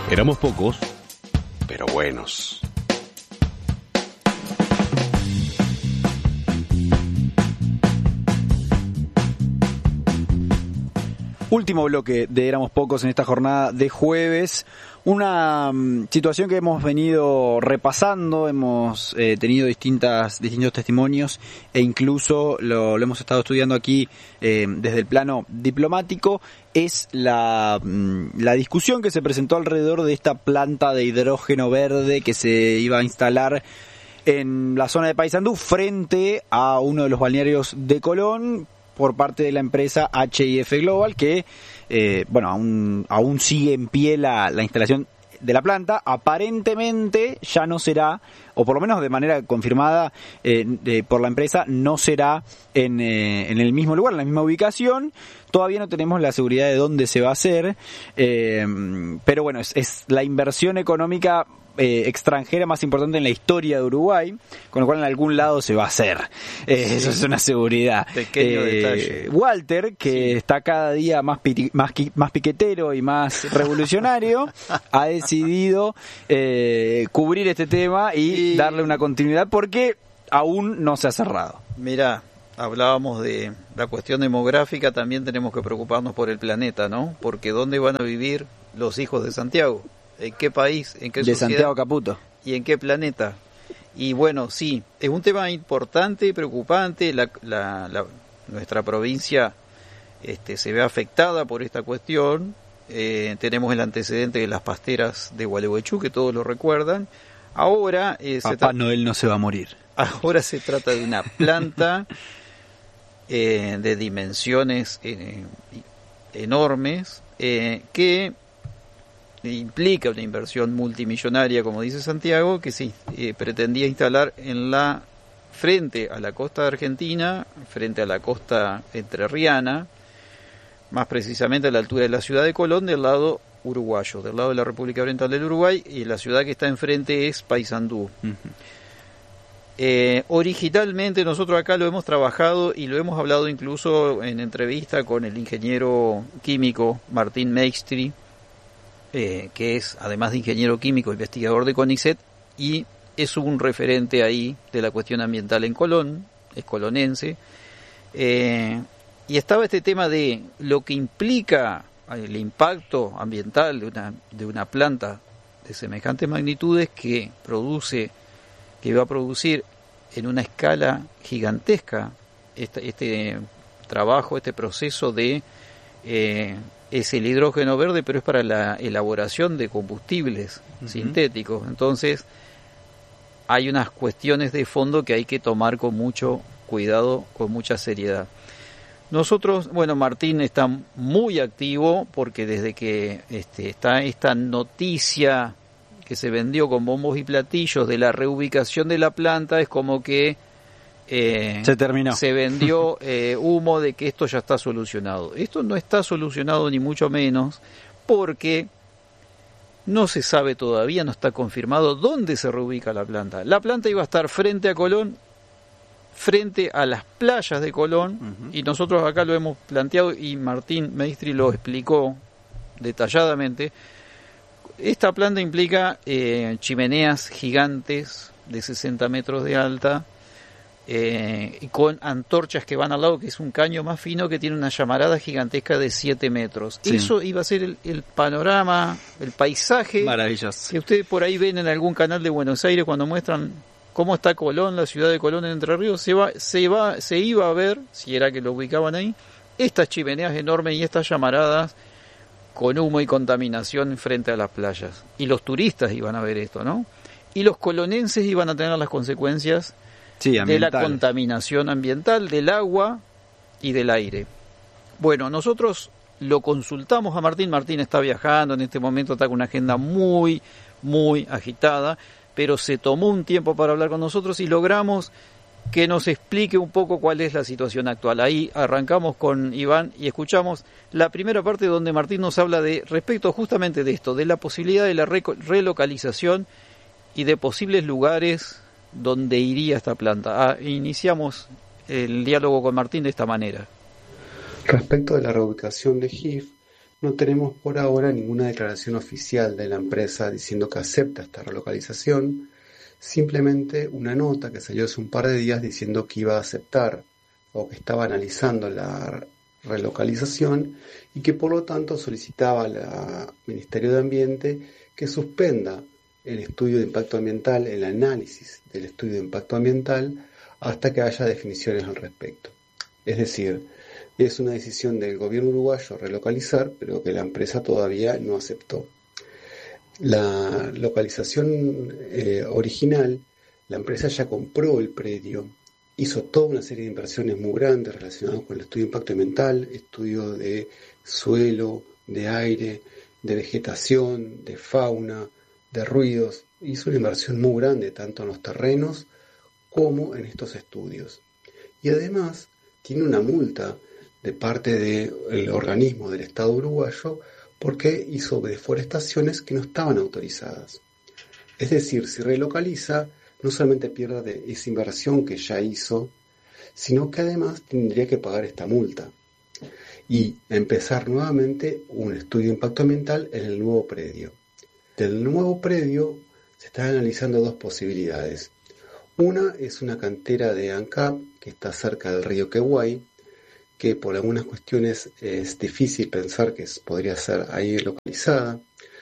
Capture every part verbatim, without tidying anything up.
Éramos pocos, pero buenos. Último bloque de Éramos Pocos en esta jornada de jueves. Una um, situación que hemos venido repasando, hemos eh, tenido distintas distintos testimonios e incluso lo, lo hemos estado estudiando aquí eh, desde el plano diplomático, es la, um, la discusión que se presentó alrededor de esta planta de hidrógeno verde que se iba a instalar en la zona de Paysandú frente a uno de los balnearios de Colón, por parte de la empresa H I F Global, que eh, bueno aún aún sigue en pie la, la instalación de la planta. Aparentemente ya no será, o por lo menos de manera confirmada eh, de, por la empresa, no será en, eh, en el mismo lugar, en la misma ubicación. Todavía no tenemos la seguridad de dónde se va a hacer, eh, pero bueno, es, es la inversión económica Eh, extranjera más importante en la historia de Uruguay, con lo cual en algún lado se va a hacer. Eh, sí. Eso es una seguridad. Pequeño eh, detalle. Walter, que sí. está cada día más, piti, más, más piquetero y más revolucionario, ha decidido eh, cubrir este tema y, y darle una continuidad porque aún no se ha cerrado. Mirá, hablábamos de la cuestión demográfica, también tenemos que preocuparnos por el planeta, ¿no? Porque ¿dónde van a vivir los hijos de Santiago? ¿En qué país? ¿En qué de sociedad? Santiago Caputo. ¿Y en qué planeta? Y bueno, sí, es un tema importante, preocupante. La, la, la, nuestra provincia este, se ve afectada por esta cuestión. Eh, tenemos el antecedente de las pasteras de Gualeguaychú, que todos lo recuerdan. Ahora eh, Papá se tra- Noel no se va a morir. Ahora se trata de una planta eh, de dimensiones eh, enormes eh, que implica una inversión multimillonaria, como dice Santiago, que sí, eh, pretendía instalar en la frente a la costa de Argentina, frente a la costa entrerriana, más precisamente a la altura de la ciudad de Colón, del lado uruguayo, del lado de la República Oriental del Uruguay, y la ciudad que está enfrente es Paysandú. Uh-huh. Eh, originalmente nosotros acá lo hemos trabajado y lo hemos hablado incluso en entrevista con el ingeniero químico Martín Meistri, Eh, que es, además de ingeniero químico, investigador de CONICET, y es un referente ahí de la cuestión ambiental en Colón, es colonense, eh, y estaba este tema de lo que implica el impacto ambiental de una, de una planta de semejantes magnitudes que produce, que va a producir en una escala gigantesca este, este trabajo, este proceso de eh, es el hidrógeno verde, pero es para la elaboración de combustibles uh-huh. sintéticos. Entonces, hay unas cuestiones de fondo que hay que tomar con mucho cuidado, con mucha seriedad. Nosotros, bueno, Martín está muy activo porque desde que este, está esta noticia que se vendió con bombos y platillos de la reubicación de la planta, es como que Eh, se terminó. Se vendió eh, humo de que esto ya está solucionado. Esto no está solucionado ni mucho menos porque no se sabe todavía, no está confirmado dónde se reubica la planta. La planta iba a estar frente a Colón, frente a las playas de Colón, uh-huh. y nosotros acá lo hemos planteado y Martín Meistri lo explicó detalladamente. Esta planta implica eh, chimeneas gigantes de sesenta metros de alta, Eh, y con antorchas que van al lado, que es un caño más fino que tiene una llamarada gigantesca de siete metros. Sí. Eso iba a ser el, el panorama, el paisaje maravilloso que ustedes por ahí ven en algún canal de Buenos Aires cuando muestran cómo está Colón, la ciudad de Colón en Entre Ríos. Se va, se va, se iba a ver, si era que lo ubicaban ahí, estas chimeneas enormes y estas llamaradas con humo y contaminación frente a las playas. Y los turistas iban a ver esto, ¿no? Y los colonenses iban a tener las consecuencias Sí, de la contaminación ambiental, del agua y del aire. Bueno, nosotros lo consultamos a Martín. Martín está viajando, en este momento está con una agenda muy, muy agitada, pero se tomó un tiempo para hablar con nosotros y logramos que nos explique un poco cuál es la situación actual. Ahí arrancamos con Iván y escuchamos la primera parte donde Martín nos habla de respecto justamente de esto, de la posibilidad de la re- relocalización y de posibles lugares donde iría esta planta. Ah, iniciamos el diálogo con Martín de esta manera. Respecto de la reubicación de G I F, no tenemos por ahora ninguna declaración oficial de la empresa diciendo que acepta esta relocalización, simplemente una nota que salió hace un par de días diciendo que iba a aceptar o que estaba analizando la relocalización y que por lo tanto solicitaba al Ministerio de Ambiente que suspenda el estudio de impacto ambiental, el análisis del estudio de impacto ambiental, hasta que haya definiciones al respecto. Es decir, es una decisión del gobierno uruguayo relocalizar, pero que la empresa todavía no aceptó. La localización eh, original, la empresa ya compró el predio, hizo toda una serie de inversiones muy grandes relacionadas con el estudio de impacto ambiental, estudio de suelo, de aire, de vegetación, de fauna, de ruidos. Hizo una inversión muy grande tanto en los terrenos como en estos estudios. Y además tiene una multa de parte del organismo del Estado uruguayo porque hizo deforestaciones que no estaban autorizadas. Es decir, si relocaliza, no solamente pierde esa inversión que ya hizo, sino que además tendría que pagar esta multa y empezar nuevamente un estudio de impacto ambiental en el nuevo predio. Del nuevo predio se están analizando dos posibilidades. Una es una cantera de ANCAP que está cerca del río Queguay, que por algunas cuestiones es difícil pensar que podría ser ahí localizada.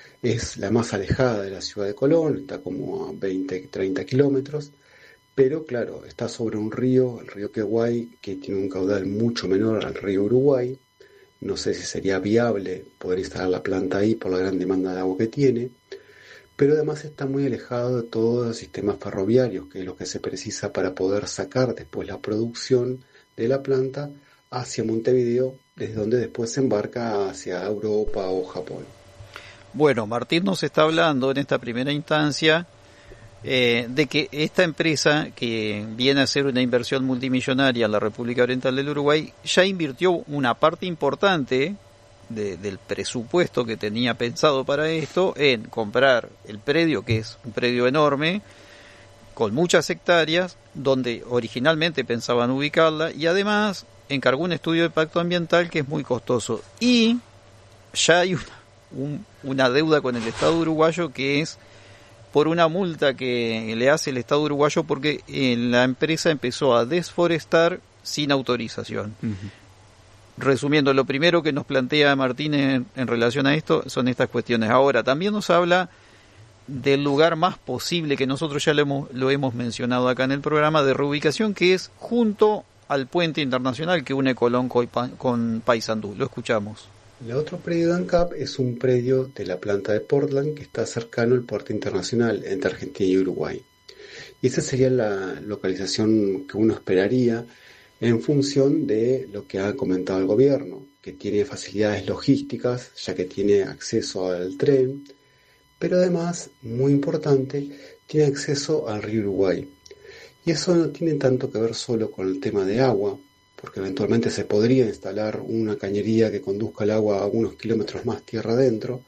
Es la más alejada de la ciudad de Colón, está como a veinte, treinta kilómetros, pero claro, está sobre un río, el río Queguay, que tiene un caudal mucho menor al río Uruguay. No sé si sería viable poder instalar la planta ahí por la gran demanda de agua que tiene, pero además está muy alejado de todos los sistemas ferroviarios, que es lo que se precisa para poder sacar después la producción de la planta hacia Montevideo, desde donde después se embarca hacia Europa o Japón. Bueno, Martín nos está hablando en esta primera instancia eh, de que esta empresa, que viene a hacer una inversión multimillonaria en la República Oriental del Uruguay, ya invirtió una parte importante de, del presupuesto que tenía pensado para esto en comprar el predio, que es un predio enorme, con muchas hectáreas, donde originalmente pensaban ubicarla, y además encargó un estudio de impacto ambiental que es muy costoso. Y ya hay una, un, una deuda con el Estado uruguayo, que es por una multa que le hace el Estado uruguayo porque eh, la empresa empezó a desforestar sin autorización. Uh-huh. Resumiendo, lo primero que nos plantea Martín en, en relación a esto son estas cuestiones. Ahora, también nos habla del lugar más posible, que nosotros ya lo hemos, lo hemos mencionado acá en el programa, de reubicación, que es junto al puente internacional que une Colón con Paysandú. Lo escuchamos. El otro predio de ANCAP es un predio de la planta de Portland que está cercano al puerto internacional entre Argentina y Uruguay. Y esa sería la localización que uno esperaría en función de lo que ha comentado el gobierno, que tiene facilidades logísticas, ya que tiene acceso al tren, pero además, muy importante, tiene acceso al río Uruguay. Y eso no tiene tanto que ver solo con el tema de agua, porque eventualmente se podría instalar una cañería que conduzca el agua a unos kilómetros más tierra adentro,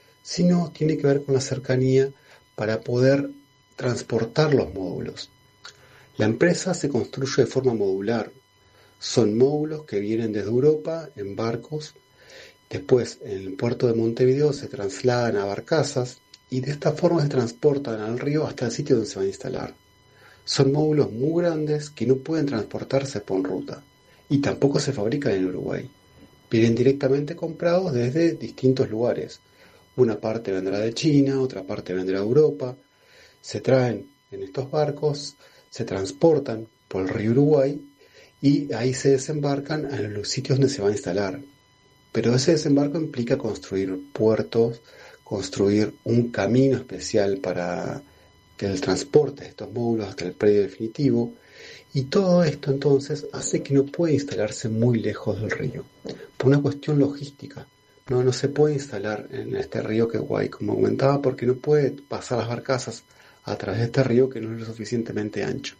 sino tiene que ver con la cercanía para poder transportar los módulos. La empresa se construye de forma modular. Son módulos que vienen desde Europa en barcos, después en el puerto de Montevideo se trasladan a barcazas y de esta forma se transportan al río hasta el sitio donde se van a instalar. Son módulos muy grandes que no pueden transportarse por ruta y tampoco se fabrican en Uruguay. Vienen directamente comprados desde distintos lugares. Una parte vendrá de China, otra parte vendrá de Europa. Se traen en estos barcos, se transportan por el río Uruguay y ahí se desembarcan en los sitios donde se va a instalar. Pero ese desembarco implica construir puertos, construir un camino especial para el transporte de estos módulos hasta el predio definitivo, y todo esto entonces hace que no pueda instalarse muy lejos del río, por una cuestión logística. No, no se puede instalar en este río Queguay, como comentaba, porque no puede pasar las barcazas a través de este río que no es lo suficientemente ancho.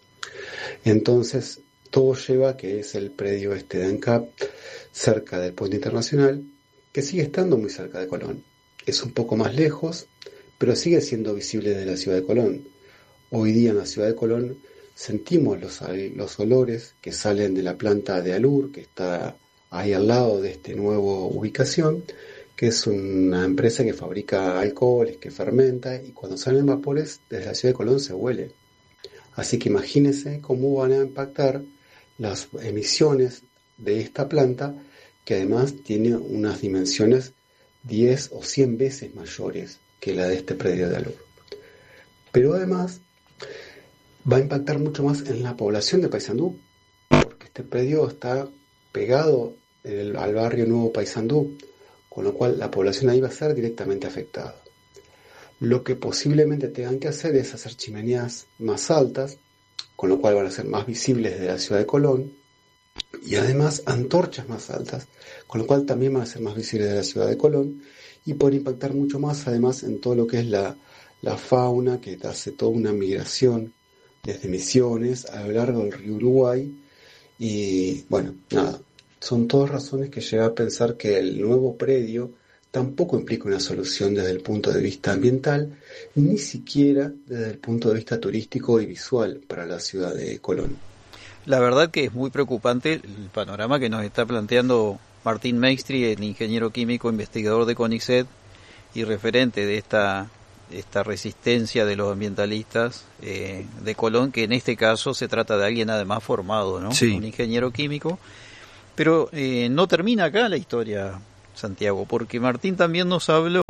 Entonces, todo lleva a que es el predio este de ANCAP, cerca del puente internacional, que sigue estando muy cerca de Colón. Es un poco más lejos, pero sigue siendo visible desde la ciudad de Colón. Hoy día en la ciudad de Colón sentimos los, los olores que salen de la planta de Alur, que está ahí al lado de esta nueva ubicación, que es una empresa que fabrica alcoholes, que fermenta, y cuando salen vapores desde la ciudad de Colón se huele. Así que imagínense cómo van a impactar las emisiones de esta planta, que además tiene unas dimensiones diez o cien veces mayores que la de este predio de Alur. Pero además va a impactar mucho más en la población de Paysandú, porque este predio está pegado el, al barrio Nuevo Paysandú, con lo cual la población ahí va a ser directamente afectada. Lo que posiblemente tengan que hacer es hacer chimeneas más altas, con lo cual van a ser más visibles desde la ciudad de Colón, y además antorchas más altas, con lo cual también van a ser más visibles de la ciudad de Colón, y poder impactar mucho más además en todo lo que es la, la fauna, que hace toda una migración desde Misiones a lo largo del río Uruguay. Y bueno, nada, son todas razones que lleva a pensar que el nuevo predio tampoco implica una solución desde el punto de vista ambiental, ni siquiera desde el punto de vista turístico y visual para la ciudad de Colón. La verdad que es muy preocupante el panorama que nos está planteando Martín Maestri, el ingeniero químico, investigador de CONICET y referente de esta, esta resistencia de los ambientalistas eh, de Colón, que en este caso se trata de alguien además formado, ¿no? Sí. Un ingeniero químico. Pero eh, no termina acá la historia, Santiago, porque Martín también nos habló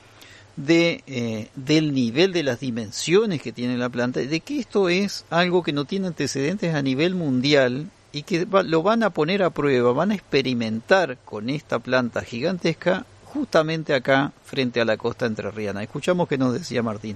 de eh, del nivel de las dimensiones que tiene la planta, de que esto es algo que no tiene antecedentes a nivel mundial y que va, lo van a poner a prueba, van a experimentar con esta planta gigantesca justamente acá frente a la costa entrerriana. Escuchamos qué nos decía Martín.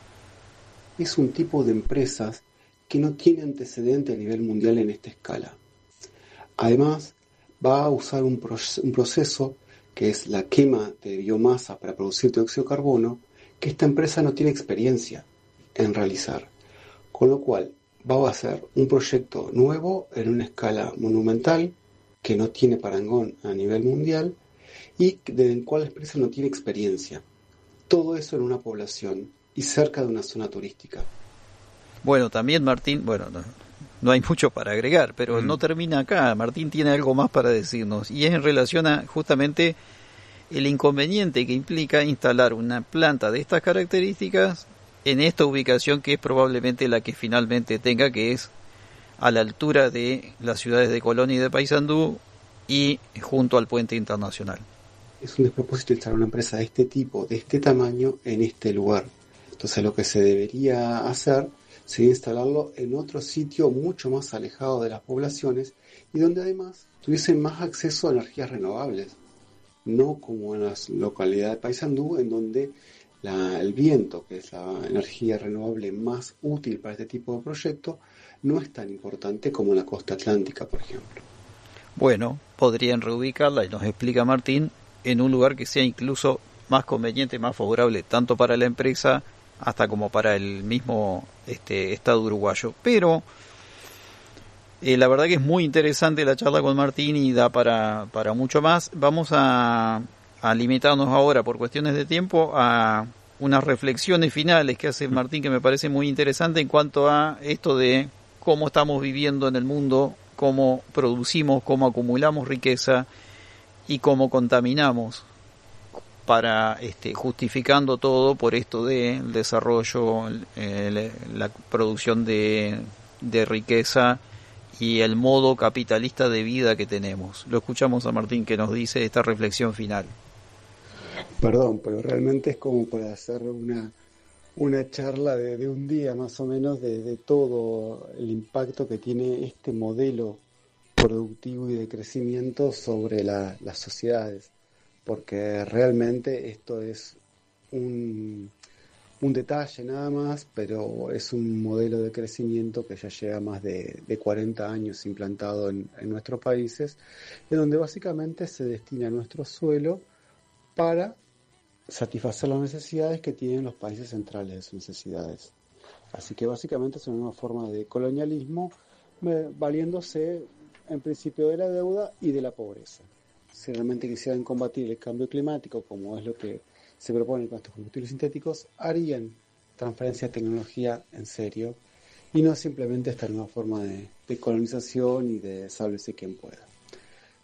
Es un tipo de empresas que no tiene antecedente a nivel mundial en esta escala. Además, va a usar un, pro- un proceso que es la quema de biomasa para producir dióxido de carbono, que esta empresa no tiene experiencia en realizar. Con lo cual, va a ser un proyecto nuevo en una escala monumental, que no tiene parangón a nivel mundial, y del cual la empresa no tiene experiencia. Todo eso en una población y cerca de una zona turística. Bueno, también Martín, bueno, no, no hay mucho para agregar, pero mm. no termina acá. Martín tiene algo más para decirnos, y es en relación a justamente el inconveniente que implica instalar una planta de estas características en esta ubicación, que es probablemente la que finalmente tenga, que es a la altura de las ciudades de Colón y de Paysandú y junto al puente internacional. Es un despropósito instalar una empresa de este tipo, de este tamaño, en este lugar. Entonces lo que se debería hacer sería instalarlo en otro sitio mucho más alejado de las poblaciones y donde además tuviesen más acceso a energías renovables, no como en la localidad de Paysandú, en donde la, el viento, que es la energía renovable más útil para este tipo de proyecto, no es tan importante como en la costa atlántica, por ejemplo. Bueno, podrían reubicarla, y nos explica Martín, en un lugar que sea incluso más conveniente, más favorable, tanto para la empresa hasta como para el mismo este Estado uruguayo. Pero eh, la verdad que es muy interesante la charla con Martín y da para, para mucho más. Vamos a, a limitarnos ahora, por cuestiones de tiempo, a unas reflexiones finales que hace Martín, que me parece muy interesante en cuanto a esto de cómo estamos viviendo en el mundo, cómo producimos, cómo acumulamos riqueza y cómo contaminamos, para este, justificando todo por esto del desarrollo, eh, la producción de, de riqueza y el modo capitalista de vida que tenemos. Lo escuchamos a Martín, que nos dice esta reflexión final. Perdón, pero realmente es como para hacer una, una charla de, de un día más o menos de, de todo el impacto que tiene este modelo productivo y de crecimiento sobre la, las sociedades, porque realmente esto es un, un detalle nada más, pero es un modelo de crecimiento que ya lleva más de, de cuarenta años implantado en, en nuestros países, en donde básicamente se destina nuestro suelo para satisfacer las necesidades que tienen los países centrales de sus necesidades. Así que básicamente es una nueva forma de colonialismo, valiéndose en principio de la deuda y de la pobreza. Si realmente quisieran combatir el cambio climático, como es lo que se propone con estos combustibles sintéticos, harían transferencia de tecnología en serio y no simplemente esta nueva forma de, de colonización y de sálvese quien pueda.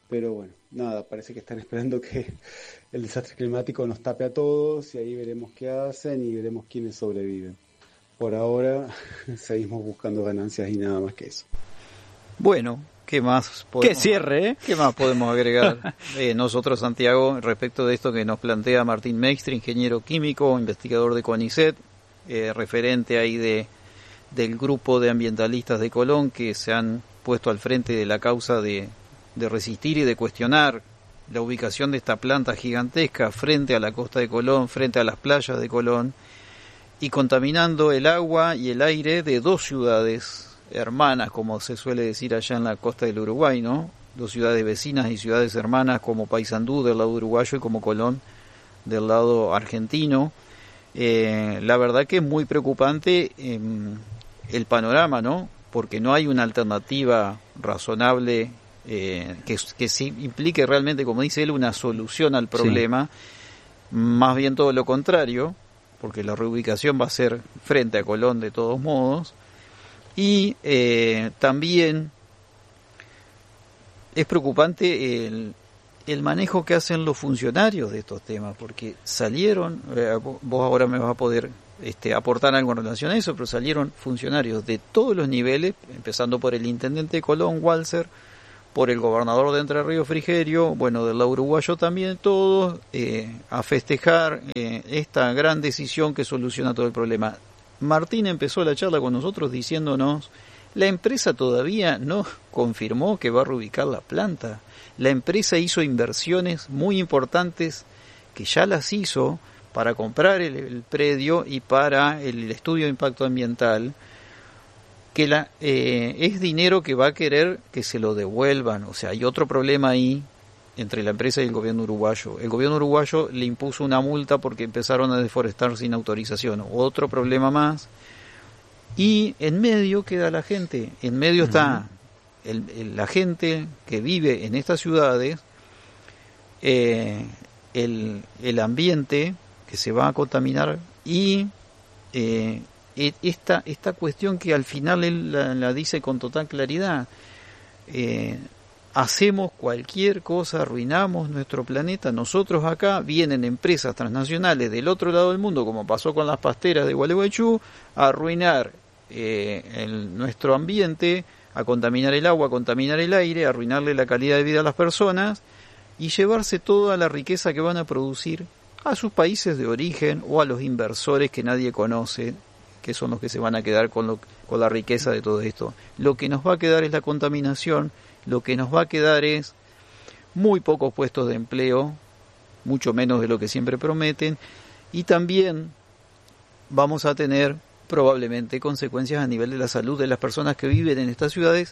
pero bueno, nada, parece que están esperando que el desastre climático nos tape a todos y ahí veremos qué hacen y veremos quiénes sobreviven. Por ahora seguimos buscando ganancias y nada más que eso. Bueno, ¿qué más podemos, qué cierre, ¿eh? ¿Qué más podemos agregar? eh, nosotros, Santiago, respecto de esto que nos plantea Martín Meixtre, ingeniero químico, investigador de CONICET, eh, referente ahí de del grupo de ambientalistas de Colón que se han puesto al frente de la causa de, de resistir y de cuestionar la ubicación de esta planta gigantesca frente a la costa de Colón, frente a las playas de Colón, y contaminando el agua y el aire de dos ciudades hermanas, como se suele decir allá en la costa del Uruguay, ¿no? Dos ciudades vecinas y ciudades hermanas como Paysandú del lado uruguayo y como Colón del lado argentino. Eh, la verdad que es muy preocupante eh, el panorama, ¿no? Porque no hay una alternativa razonable eh, que, que sí implique realmente, como dice él, una solución al problema. Sí. Más bien todo lo contrario, porque la reubicación va a ser frente a Colón de todos modos. Y eh, también es preocupante el, el manejo que hacen los funcionarios de estos temas, porque salieron, eh, vos ahora me vas a poder este, aportar algo en relación a eso, pero salieron funcionarios de todos los niveles, empezando por el intendente de Colón, Walser, por el gobernador de Entre Ríos, Frigerio, bueno, del lado uruguayo también, todos eh, a festejar eh, esta gran decisión que soluciona todo el problema. Martín empezó la charla con nosotros diciéndonos, la empresa todavía no confirmó que va a reubicar la planta. La empresa hizo inversiones muy importantes que ya las hizo para comprar el, el predio y para el estudio de impacto ambiental, que la, eh, es dinero que va a querer que se lo devuelvan. O sea, hay otro problema ahí entre la empresa y el gobierno uruguayo. El gobierno uruguayo le impuso una multa porque empezaron a deforestar sin autorización. Otro problema más. Y en medio queda la gente. En medio uh-huh. está el, el, la gente que vive en estas ciudades, eh, el, el ambiente que se va a contaminar y eh, esta, esta cuestión que al final él la, la dice con total claridad. Eh, hacemos cualquier cosa, arruinamos nuestro planeta, nosotros acá, vienen empresas transnacionales del otro lado del mundo, como pasó con las pasteras de Gualeguaychú, a arruinar eh, el, nuestro ambiente, a contaminar el agua, a contaminar el aire, a arruinarle la calidad de vida a las personas y llevarse toda la riqueza que van a producir a sus países de origen o a los inversores que nadie conoce, que son los que se van a quedar con, lo, con la riqueza de todo esto. Lo que nos va a quedar es la contaminación. Lo que nos va a quedar es muy pocos puestos de empleo, mucho menos de lo que siempre prometen, y también vamos a tener probablemente consecuencias a nivel de la salud de las personas que viven en estas ciudades,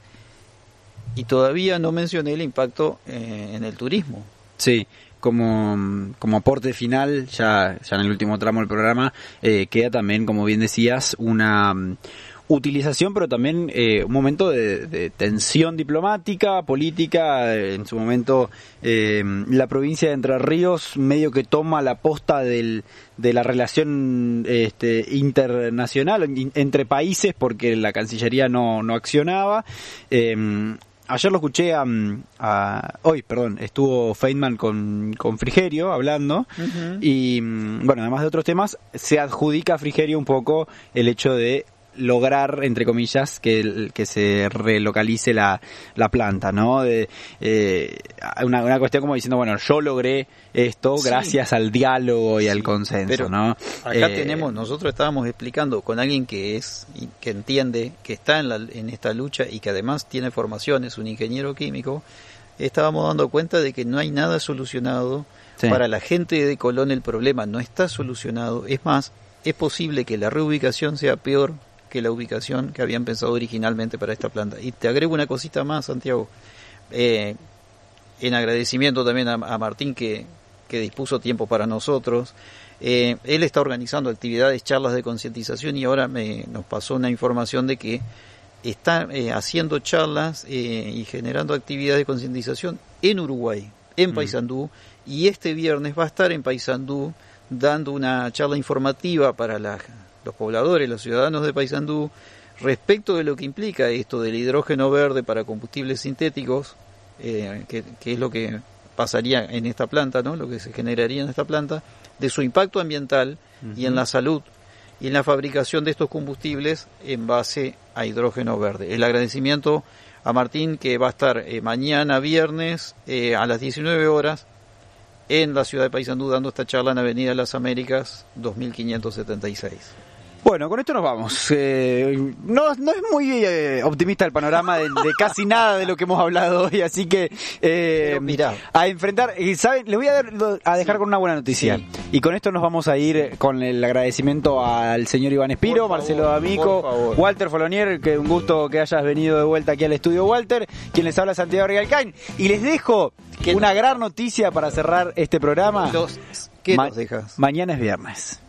y todavía no mencioné el impacto eh, en el turismo. Sí, como, como aporte final, ya, ya en el último tramo del programa, eh, queda también, como bien decías, una utilización, pero también eh, un momento de, de tensión diplomática, política. En su momento eh, la provincia de Entre Ríos medio que toma la posta del, de la relación este, internacional in, entre países, porque la Cancillería no, no accionaba. Eh, ayer lo escuché a, a hoy, perdón, estuvo Feynman con, con Frigerio hablando, uh-huh. y bueno, además de otros temas, se adjudica a Frigerio un poco el hecho de lograr, entre comillas, que, que se relocalice la, la planta, ¿no? De, eh, una, una cuestión como diciendo, bueno, yo logré esto sí. gracias al diálogo y sí, al consenso, pero ¿no? Acá eh, tenemos, nosotros estábamos explicando con alguien que es, que entiende, que está en, la, en esta lucha y que además tiene formación, es un ingeniero químico, estábamos dando cuenta de que no hay nada solucionado. Sí. Para la gente de Colón el problema no está solucionado, es más, es posible que la reubicación sea peor que la ubicación que habían pensado originalmente para esta planta. Y te agrego una cosita más, Santiago, eh, en agradecimiento también a, a Martín que, que dispuso tiempo para nosotros. Eh, él está organizando actividades, charlas de concientización y ahora me, nos pasó una información de que está eh, haciendo charlas eh, y generando actividades de concientización en Uruguay, en mm. Paysandú, y este viernes va a estar en Paysandú dando una charla informativa para la los pobladores, los ciudadanos de Paysandú, respecto de lo que implica esto del hidrógeno verde para combustibles sintéticos, eh, que, que es lo que pasaría en esta planta, ¿no? Lo que se generaría en esta planta, de su impacto ambiental uh-huh. y en la salud y en la fabricación de estos combustibles en base a hidrógeno verde. El agradecimiento a Martín, que va a estar eh, mañana viernes eh, a las diecinueve horas en la ciudad de Paysandú dando esta charla en Avenida Las Américas dos mil quinientos setenta y seis. Bueno, con esto nos vamos. Eh, no, no es muy eh, optimista el panorama de, de casi nada de lo que hemos hablado hoy, así que eh, mirá. a enfrentar, ¿saben? Les voy a, dar, a dejar sí. con una buena noticia. Sí. Y con esto nos vamos a ir con el agradecimiento al señor Iván Espiro, por Marcelo favor, D'Amico, Walter Folonier, que un gusto que hayas venido de vuelta aquí al estudio, Walter, quien les habla Santiago Rialcain. Y les dejo una gran noticia para cerrar este programa. Los, ¿Qué Ma- nos dejas? Mañana es viernes.